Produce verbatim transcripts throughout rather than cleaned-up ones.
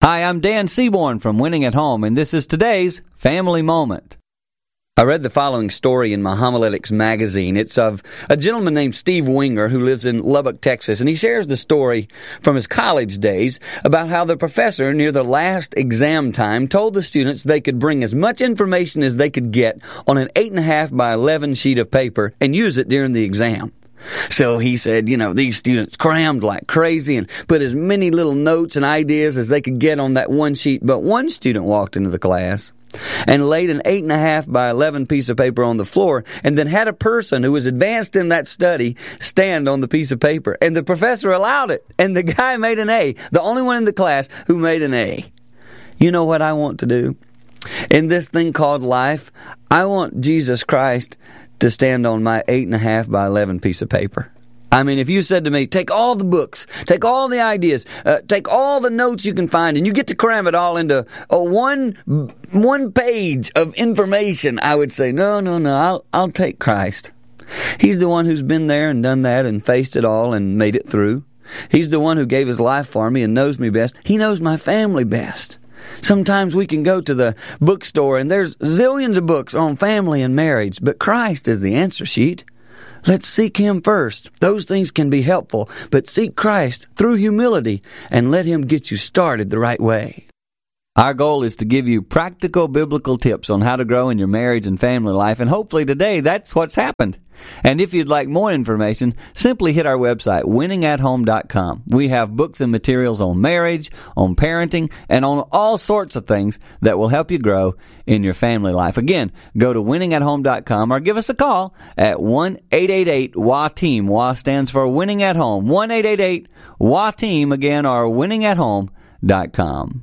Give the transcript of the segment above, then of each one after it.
Hi, I'm Dan Seaborn from Winning at Home, and this is today's Family Moment. I read the following story in my Homiletics magazine. It's of a gentleman named Steve Winger who lives in Lubbock, Texas, and he shares the story from his college days about how the professor, near the last exam time, told the students they could bring as much information as they could get on an eight and a half by eleven sheet of paper and use it during the exam. So he said, you know, these students crammed like crazy and put as many little notes and ideas as they could get on that one sheet. But one student walked into the class and laid an eight and a half by eleven piece of paper on the floor, and then had a person who was advanced in that study stand on the piece of paper. And the professor allowed it, and the guy made an A, the only one in the class who made an A. You know what I want to do? In this thing called life, I want Jesus Christ to stand on my eight and a half by eleven piece of paper. I mean, if you said to me, take all the books, take all the ideas, uh, take all the notes you can find, and you get to cram it all into a one one page of information, I would say, no, no, no, I'll I'll take Christ. He's the one who's been there and done that and faced it all and made it through. He's the one who gave his life for me and knows me best. He knows my family best. Sometimes we can go to the bookstore and there's zillions of books on family and marriage, but Christ is the answer sheet. Let's seek Him first. Those things can be helpful, but seek Christ through humility and let Him get you started the right way. Our goal is to give you practical biblical tips on how to grow in your marriage and family life, and hopefully today that's what's happened. And if you'd like more information, simply hit our website, winning at home dot com. We have books and materials on marriage, on parenting, and on all sorts of things that will help you grow in your family life. Again, go to winning at home dot com or give us a call at one eight eight eight W A team. W A stands for Winning at Home. one eight eight eight W A team, again, or winning at home dot com.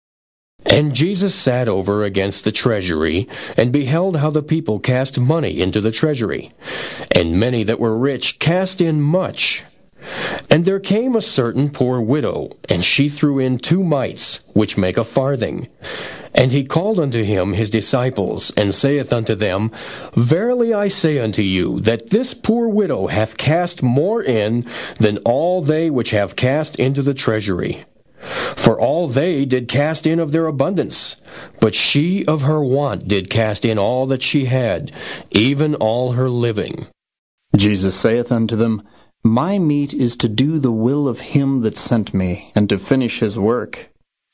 And Jesus sat over against the treasury, and beheld how the people cast money into the treasury. And many that were rich cast in much. And there came a certain poor widow, and she threw in two mites, which make a farthing. And he called unto him his disciples, and saith unto them, Verily I say unto you, that this poor widow hath cast more in than all they which have cast into the treasury. For all they did cast in of their abundance, but she of her want did cast in all that she had, even all her living. Jesus saith unto them, My meat is to do the will of him that sent me, and to finish his work.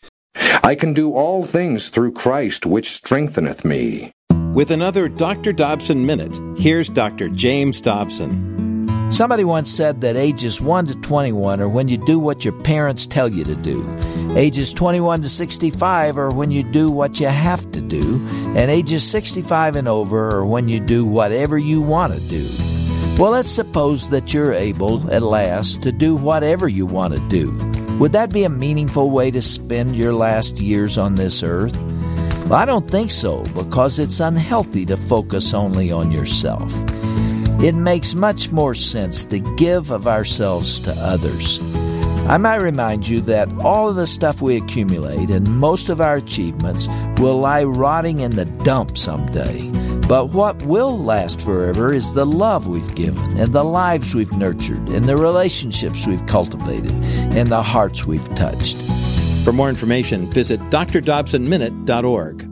I can do all things through Christ which strengtheneth me. With another Doctor Dobson Minute, here's Doctor James Dobson. Somebody once said that ages one to twenty-one are when you do what your parents tell you to do. Ages twenty-one to sixty-five are when you do what you have to do. And ages sixty-five and over are when you do whatever you want to do. Well, let's suppose that you're able, at last, to do whatever you want to do. Would that be a meaningful way to spend your last years on this earth? Well, I don't think so, because it's unhealthy to focus only on yourself. It makes much more sense to give of ourselves to others. I might remind you that all of the stuff we accumulate and most of our achievements will lie rotting in the dump someday. But what will last forever is the love we've given, and the lives we've nurtured, and the relationships we've cultivated, and the hearts we've touched. For more information, visit D R Dobson Minute dot org.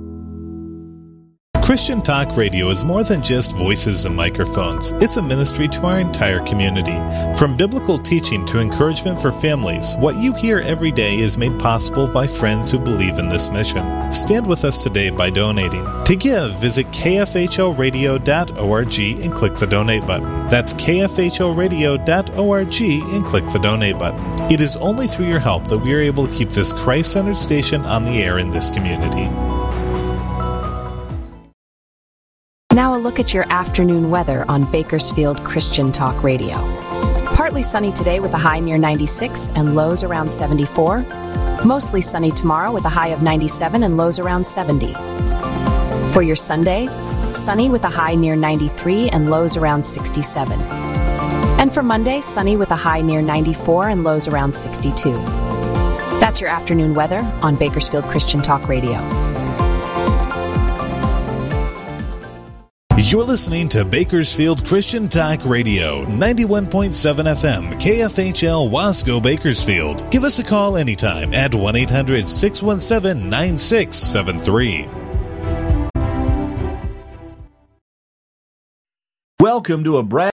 Christian Talk Radio is more than just voices and microphones. It's a ministry to our entire community. From biblical teaching to encouragement for families, what you hear every day is made possible by friends who believe in this mission. Stand with us today by donating. To give, visit K F H O radio dot org and click the donate button. That's K F H O radio dot org and click the donate button. It is only through your help that we are able to keep this Christ-centered station on the air in this community. Now a look at your afternoon weather on Bakersfield Christian Talk Radio. Partly sunny today with a high near ninety-six and lows around seventy-four. Mostly sunny tomorrow with a high of ninety-seven and lows around seventy. For your Sunday, sunny with a high near ninety-three and lows around sixty-seven. And for Monday, sunny with a high near ninety-four and lows around sixty-two. That's your afternoon weather on Bakersfield Christian Talk Radio. You're listening to Bakersfield Christian Talk Radio, ninety-one point seven F M, K F H L Wasco, Bakersfield. Give us a call anytime at one eight hundred six one seven nine six seven three. Welcome to a brand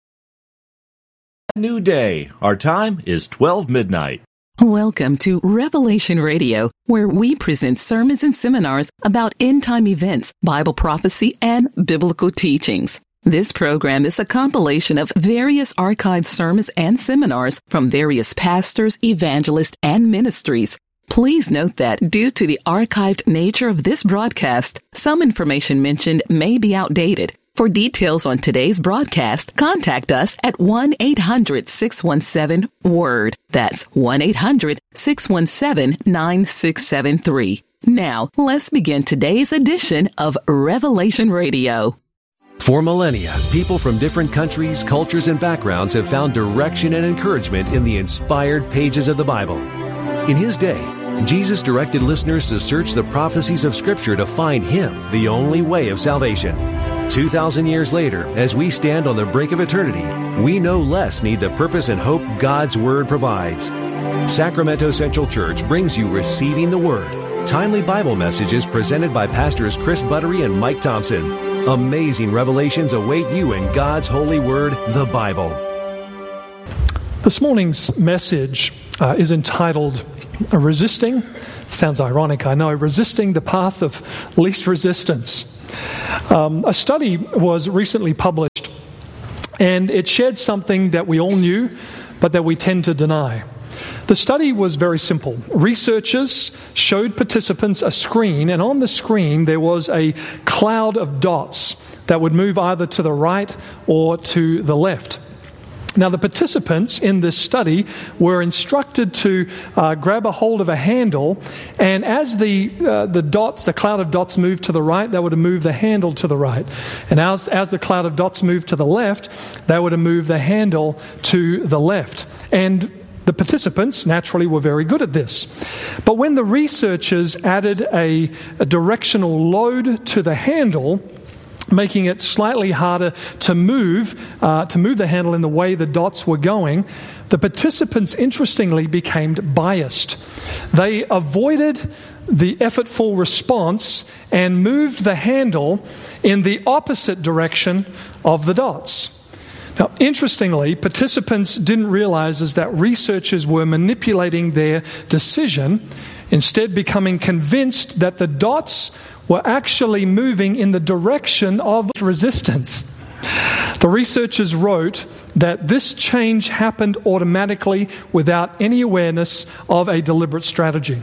new day. Our time is twelve midnight. Welcome to Revelation Radio, where we present sermons and seminars about end-time events, Bible prophecy, and biblical teachings. This program is a compilation of various archived sermons and seminars from various pastors, evangelists, and ministries. Please note that due to the archived nature of this broadcast, some information mentioned may be outdated. For details on today's broadcast, contact us at one eight hundred six one seven WORD. That's one eight hundred six one seven nine six seven three. Now, let's begin today's edition of Revelation Radio. For millennia, people from different countries, cultures, and backgrounds have found direction and encouragement in the inspired pages of the Bible. In his day, Jesus directed listeners to search the prophecies of Scripture to find Him, the only way of salvation. Two thousand years later, as we stand on the brink of eternity, we no less need the purpose and hope God's Word provides. Sacramento Central Church brings you Receiving the Word, timely Bible messages presented by Pastors Chris Buttery and Mike Thompson. Amazing revelations await you in God's holy Word, the Bible. This morning's message uh, is entitled Resisting, sounds ironic, I know, Resisting the Path of Least Resistance. Um, a study was recently published, and it shared something that we all knew, but that we tend to deny. The study was very simple. Researchers showed participants a screen, and on the screen there was a cloud of dots that would move either to the right or to the left. Now, the participants in this study were instructed to uh, grab a hold of a handle, and as the uh, the dots, the cloud of dots moved to the right, they would have moved the handle to the right. And as, as the cloud of dots moved to the left, they would have moved the handle to the left. And the participants naturally were very good at this. But when the researchers added a, a directional load to the handle, making it slightly harder to move, uh, to move the handle in the way the dots were going, the participants, interestingly, became biased. They avoided the effortful response and moved the handle in the opposite direction of the dots. Now, interestingly, participants didn't realize is that researchers were manipulating their decision, instead becoming convinced that the dots were actually moving in the direction of resistance. The researchers wrote that this change happened automatically without any awareness of a deliberate strategy.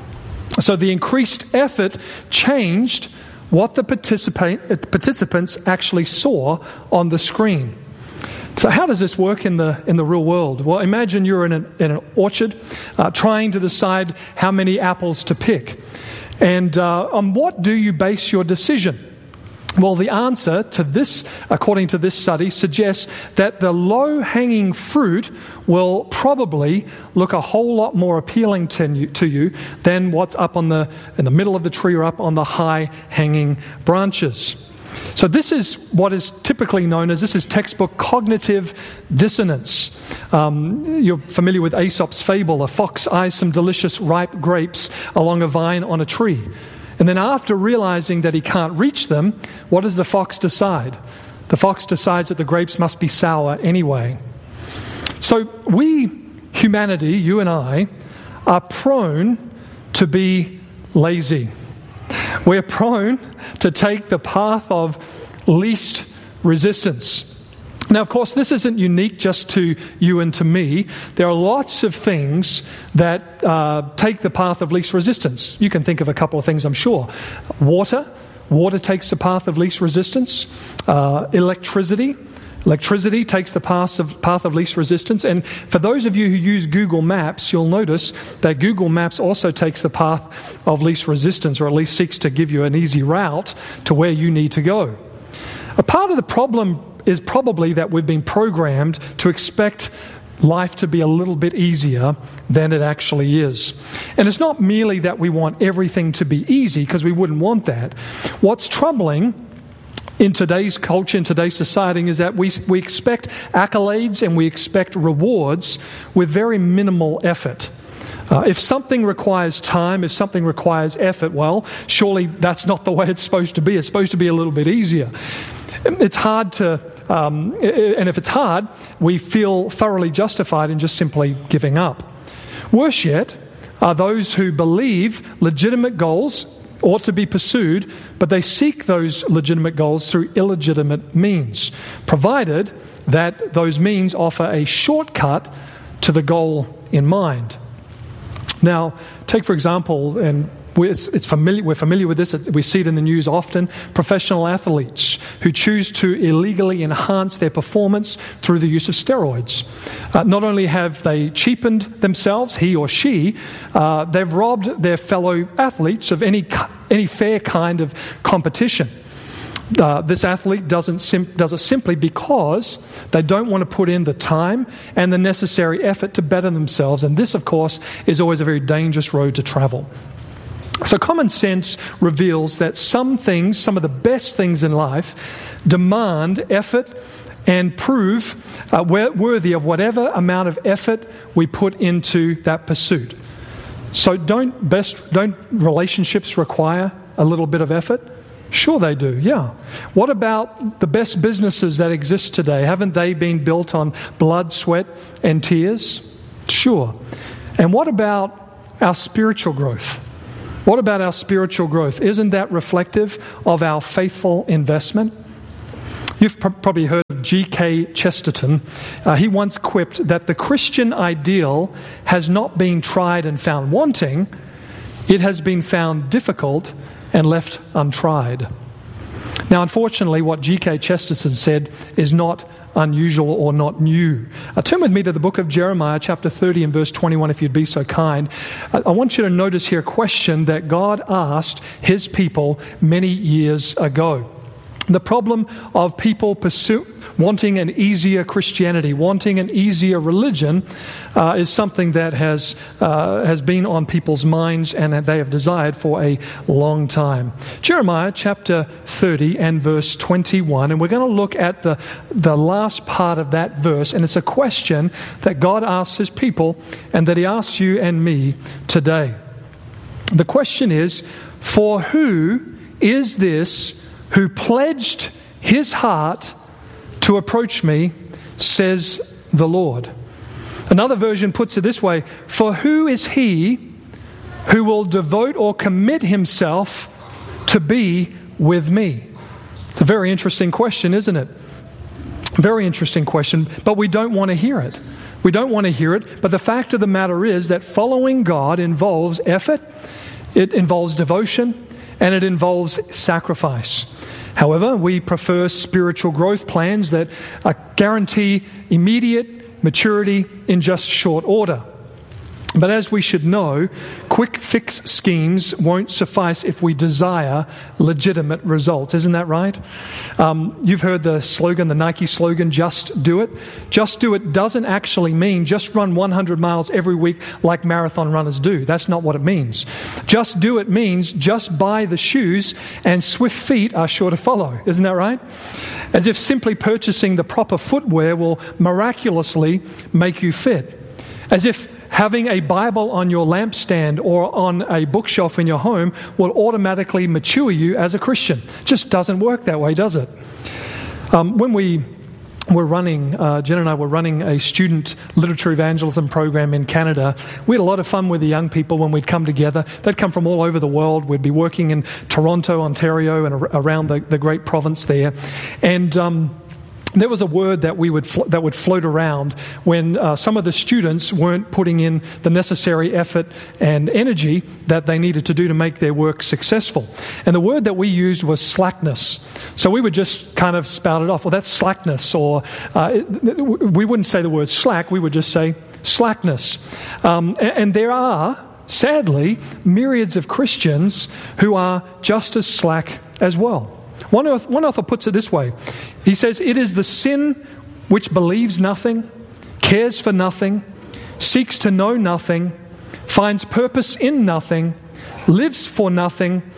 So the increased effort changed what the participate, participants actually saw on the screen. So how does this work in the in the real world? Well, imagine you're in an, in an orchard uh, trying to decide how many apples to pick. And uh, on what do you base your decision? Well, the answer to this, according to this study, suggests that the low-hanging fruit will probably look a whole lot more appealing to you, to you than what's up on the in the middle of the tree or up on the high-hanging branches. So this is what is typically known as, this is textbook cognitive dissonance. Um, you're familiar with Aesop's fable, a fox eyes some delicious ripe grapes along a vine on a tree. And then after realizing that he can't reach them, what does the fox decide? The fox decides that the grapes must be sour anyway. So we, humanity, you and I, are prone to be lazy. We're prone to take the path of least resistance. Now, of course, this isn't unique just to you and to me. There are lots of things that uh, take the path of least resistance. You can think of a couple of things, I'm sure. Water. Water takes the path of least resistance. Uh, electricity. Electricity takes the path of, path of least resistance. And for those of you who use Google Maps, you'll notice that Google Maps also takes the path of least resistance, or at least seeks to give you an easy route to where you need to go. A part of the problem is probably that we've been programmed to expect life to be a little bit easier than it actually is. And it's not merely that we want everything to be easy, because we wouldn't want that. What's troubling in today's culture, in today's society, is that we, we expect accolades and we expect rewards with very minimal effort. Uh, if something requires time, if something requires effort, well, surely that's not the way it's supposed to be. It's supposed to be a little bit easier. It's hard to, um, and if it's hard, we feel thoroughly justified in just simply giving up. Worse yet are those who believe legitimate goals ought to be pursued, but they seek those legitimate goals through illegitimate means, provided that those means offer a shortcut to the goal in mind. Now, take for example, and It's, it's familiar, we're familiar with this, we see it in the news often, professional athletes who choose to illegally enhance their performance through the use of steroids. Uh, not only have they cheapened themselves, he or she, uh, they've robbed their fellow athletes of any, any fair kind of competition. Uh, this athlete doesn't sim- does it simply because they don't want to put in the time and the necessary effort to better themselves. And this, of course, is always a very dangerous road to travel. So common sense reveals that some things, some of the best things in life, demand effort and prove uh, worthy of whatever amount of effort we put into that pursuit. So don't best don't relationships require a little bit of effort? Sure they do, yeah. What about the best businesses that exist today? Haven't they been built on blood, sweat, and tears? Sure. And what about our spiritual growth? What about our spiritual growth? Isn't that reflective of our faithful investment? You've pr- probably heard of G K Chesterton. Uh, he once quipped that the Christian ideal has not been tried and found wanting. It has been found difficult and left untried. Now, unfortunately, what G K Chesterton said is not unusual or not new. Uh, turn with me to the book of Jeremiah, chapter thirty and verse twenty-one, if you'd be so kind. I, I want you to notice here a question that God asked his people many years ago. The problem of people pursue, wanting an easier Christianity, wanting an easier religion, uh, is something that has uh, has been on people's minds and that they have desired for a long time. Jeremiah chapter thirty and verse twenty-one, and we're going to look at the, the last part of that verse, and it's a question that God asks his people and that he asks you and me today. The question is, for who is this who pledged his heart to approach me, says the Lord. Another version puts it this way, for who is he who will devote or commit himself to be with me? It's a very interesting question, isn't it? Very interesting question, but we don't want to hear it. We don't want to hear it, but the fact of the matter is that following God involves effort, it involves devotion, and it involves sacrifice. However, we prefer spiritual growth plans that uh, guarantee immediate maturity in just short order. But as we should know, quick fix schemes won't suffice if we desire legitimate results. Isn't that right? Um, you've heard the slogan, the Nike slogan, just do it. Just do it doesn't actually mean just run one hundred miles every week like marathon runners do. That's not what it means. Just do it means just buy the shoes and swift feet are sure to follow. Isn't that right? As if simply purchasing the proper footwear will miraculously make you fit. As if having a Bible on your lampstand or on a bookshelf in your home will automatically mature you as a Christian. Just doesn't work that way, does it? Um, when we were running, uh, Jen and I were running a student literature evangelism program in Canada, we had a lot of fun with the young people when we'd come together. They'd come from all over the world. We'd be working in Toronto, Ontario, and around the, the great province there. And um, there was a word that we would flo- that would float around when uh, some of the students weren't putting in the necessary effort and energy that they needed to do to make their work successful. And the word that we used was slackness. So we would just kind of spout it off. Well, that's slackness. Or uh, it, we wouldn't say the word slack. We would just say slackness. Um, and, and there are, sadly, myriads of Christians who are just as slack as well. One author, one author puts it this way. He says, it is the sin which believes nothing, cares for nothing, seeks to know nothing, finds purpose in nothing, lives for nothing,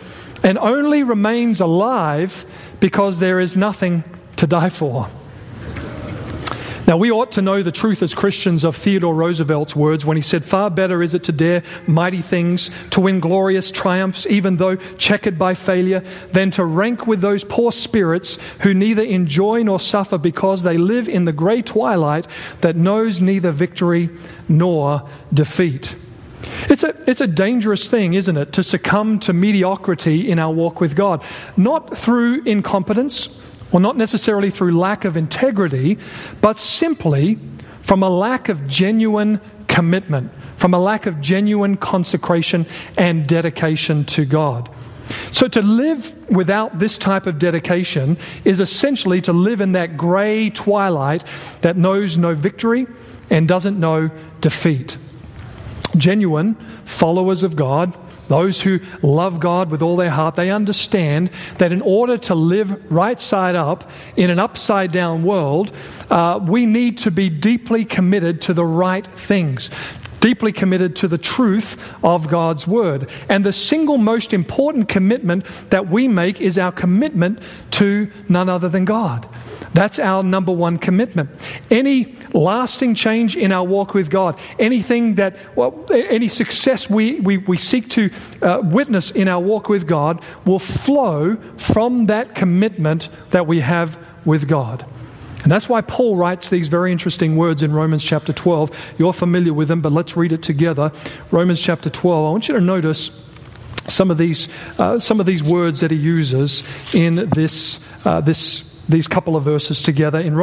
and only remains alive because there is nothing to die for. Now, we ought to know the truth as Christians of Theodore Roosevelt's words when he said, "Far better is it to dare mighty things, to win glorious triumphs, even though checkered by failure, than to rank with those poor spirits who neither enjoy nor suffer because they live in the grey twilight that knows neither victory nor defeat." It's a, it's a dangerous thing, isn't it, to succumb to mediocrity in our walk with God. Not through incompetence, or not necessarily through lack of integrity, but simply from a lack of genuine commitment, from a lack of genuine consecration and dedication to God. So to live without this type of dedication is essentially to live in that grey twilight that knows no victory and doesn't know defeat. Genuine followers of God, those who love God with all their heart, they understand that in order to live right side up in an upside down world, uh, we need to be deeply committed to the right things, deeply committed to the truth of God's Word. And the single most important commitment that we make is our commitment to none other than God. That's our number one commitment. Any lasting change in our walk with God, anything that, well, any success we, we, we seek to uh, witness in our walk with God will flow from that commitment that we have with God. And that's why Paul writes these very interesting words in Romans chapter twelve. You're familiar with them, but let's read it together. Romans chapter twelve. I want you to notice some of these uh, some of these words that he uses in this uh, this these couple of verses together. In